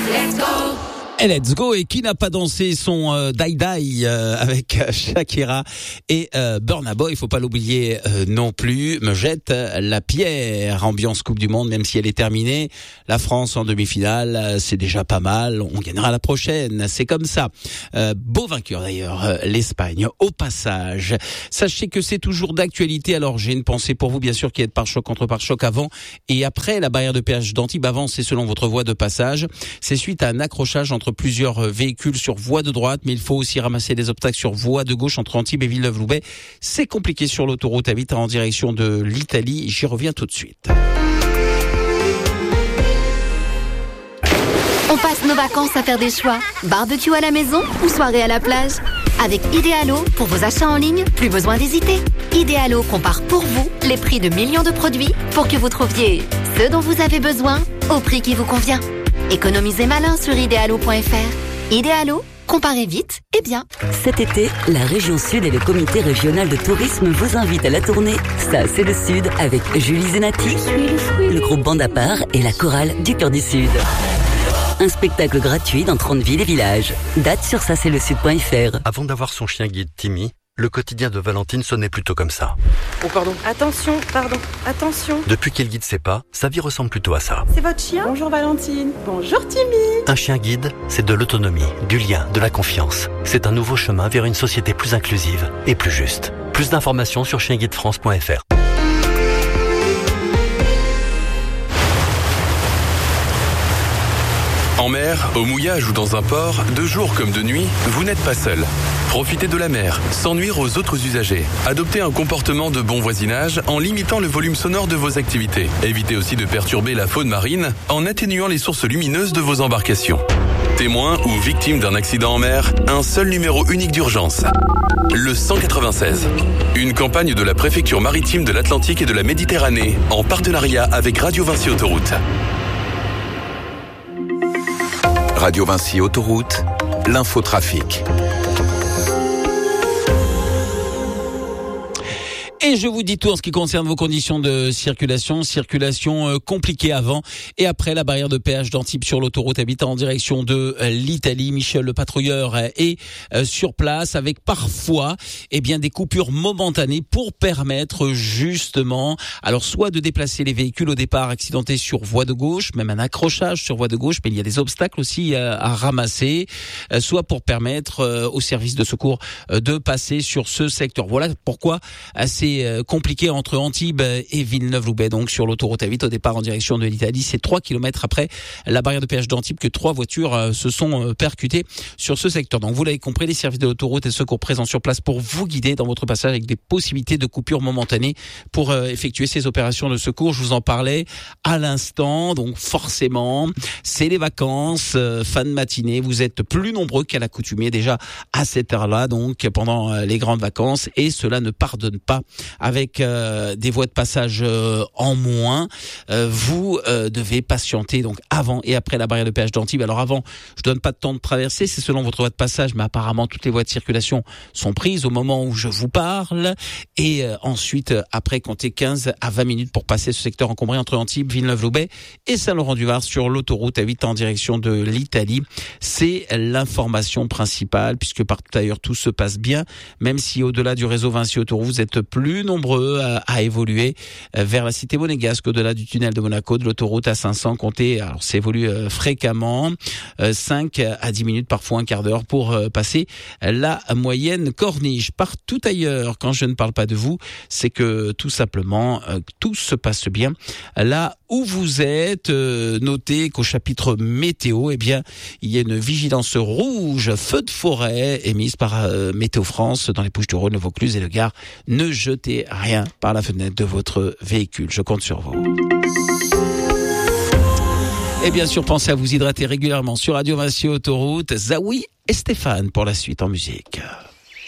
Et let's go, et qui n'a pas dansé son Die Die avec Shakira et Burna Boy, il faut pas l'oublier non plus, me jette la pierre, ambiance Coupe du Monde, même si elle est terminée, la France en demi-finale, c'est déjà pas mal, on gagnera la prochaine, c'est comme ça. Beau vainqueur d'ailleurs, l'Espagne, au passage. Sachez que c'est toujours d'actualité, alors j'ai une pensée pour vous, bien sûr, qui est de pare-choc contre pare-choc avant et après la barrière de péage d'Antibes. Avant, c'est selon votre voie de passage, c'est suite à un accrochage entre plusieurs véhicules sur voie de droite, mais il faut aussi ramasser des obstacles sur voie de gauche entre Antibes et Villeneuve-Loubet. C'est compliqué sur l'autoroute A8 en direction de l'Italie. J'y reviens tout de suite. On passe nos vacances à faire des choix. Barbecue à la maison ou soirée à la plage. Avec Idealo, pour vos achats en ligne, plus besoin d'hésiter. Idealo compare pour vous les prix de millions de produits pour que vous trouviez ce dont vous avez besoin au prix qui vous convient. Économisez malin sur idealo.fr. Idealo, comparez vite et bien. Cet été, la région Sud et le comité régional de tourisme vous invitent à la tournée Ça c'est le Sud avec Julie Zenati, le groupe Bande à part et la chorale du Cœur du Sud. Un spectacle gratuit dans 30 villes et villages. Date sur ça-c'est-le-sud.fr. Avant d'avoir son chien guide Timmy, le quotidien de Valentine sonnait plutôt comme ça. Oh pardon. Attention. Depuis qu'il guide ses pas, sa vie ressemble plutôt à ça. C'est votre chien ? Bonjour Valentine. Bonjour Timmy. Un chien guide, c'est de l'autonomie, du lien, de la confiance. C'est un nouveau chemin vers une société plus inclusive et plus juste. Plus d'informations sur chienguidefrance.fr. En mer, au mouillage ou dans un port, de jour comme de nuit, vous n'êtes pas seul. Profitez de la mer, sans nuire aux autres usagers. Adoptez un comportement de bon voisinage en limitant le volume sonore de vos activités. Évitez aussi de perturber la faune marine en atténuant les sources lumineuses de vos embarcations. Témoin ou victime d'un accident en mer, un seul numéro unique d'urgence. Le 196. Une campagne de la préfecture maritime de l'Atlantique et de la Méditerranée, en partenariat avec Radio Vinci Autoroute. Radio Vinci Autoroute, l'infotrafic. Et je vous dis tout en ce qui concerne vos conditions de circulation. Circulation compliquée avant et après la barrière de péage d'Antibes sur l'autoroute A8 en direction de l'Italie. Michel le patrouilleur est sur place avec parfois des coupures momentanées pour permettre justement soit de déplacer les véhicules au départ accidentés sur voie de gauche, même un accrochage sur voie de gauche, mais il y a des obstacles aussi à ramasser, soit pour permettre aux services de secours de passer sur ce secteur. Voilà pourquoi c'est compliqué entre Antibes et Villeneuve-Loubet, donc sur l'autoroute A8 au départ en direction de l'Italie. C'est 3 kilomètres après la barrière de péage d'Antibes que 3 voitures se sont percutées sur ce secteur. Donc vous l'avez compris, les services de l'autoroute et secours présents sur place pour vous guider dans votre passage avec des possibilités de coupure momentanée pour effectuer ces opérations de secours. Je vous en parlais à l'instant, donc forcément c'est les vacances, fin de matinée, vous êtes plus nombreux qu'à l'accoutumée déjà à cette heure-là, donc pendant les grandes vacances, et cela ne pardonne pas. Avec des voies de passage en moins, vous devez patienter donc avant et après la barrière de péage d'Antibes. Alors avant, je donne pas de temps de traverser, c'est selon votre voie de passage, mais apparemment toutes les voies de circulation sont prises au moment où je vous parle. Et ensuite, après, comptez 15 à 20 minutes pour passer ce secteur encombré entre Antibes, Villeneuve-Loubet et Saint-Laurent-du-Var sur l'autoroute A8 en direction de l'Italie. C'est l'information principale, puisque partout ailleurs tout se passe bien, même si au-delà du réseau Vinci Autoroute, vous êtes plus nombreux à évoluer vers la cité monégasque, au-delà du tunnel de Monaco, de l'autoroute A500, comptez, alors ça évolue fréquemment, 5 à 10 minutes, parfois un quart d'heure pour passer la moyenne corniche. Partout ailleurs, quand je ne parle pas de vous, c'est que tout simplement, tout se passe bien. Là où vous êtes, notez qu'au chapitre météo, il y a une vigilance rouge, feu de forêt, émise par Météo France dans les Bouches-du-Rhône, le Vaucluse et le Gard. Ne jetez rien par la fenêtre de votre véhicule. Je compte sur vous. Et bien sûr, pensez à vous hydrater régulièrement sur Radio Vinci Autoroute. Zawi et Stéphane pour la suite en musique.